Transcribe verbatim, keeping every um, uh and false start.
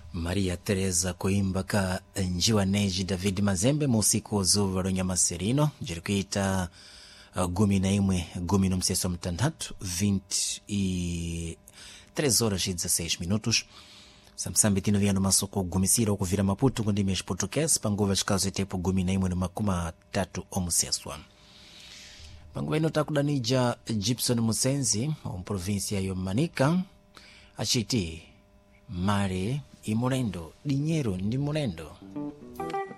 Maria Teresa kuimbaka njiwa neji David Mazembe musiku uzuva runyamasirino jirikuita uh, gumi na imwe gumi no mseso mtandatu vinte e três horas e dezesseis minutos. Samsambi tino viano masoko gumisira okuvira Maputo kundime Português panguva chikazo tepo gumi na imwe no makuma tatu omuseswa. Panguva ino takudanija Gibson Musenzi om província yo Manica achiti mare e morendo dinheiro ndi morendo.